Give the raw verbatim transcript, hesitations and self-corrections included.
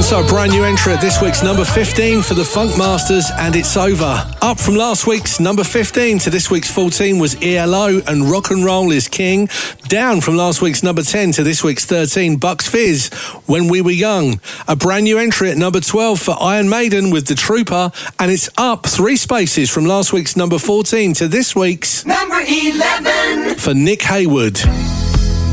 Also a brand new entry at this week's number fifteen for the Funk Masters, and It's Over. Up from last week's number fifteen to this week's fourteen was E L O and Rock and Roll is King. Down from last week's number ten to this week's thirteen, Bucks Fizz, When We Were Young. A brand new entry at number twelve for Iron Maiden with The Trooper, and it's up three spaces from last week's number fourteen to this week's number eleven for Nick Hayward.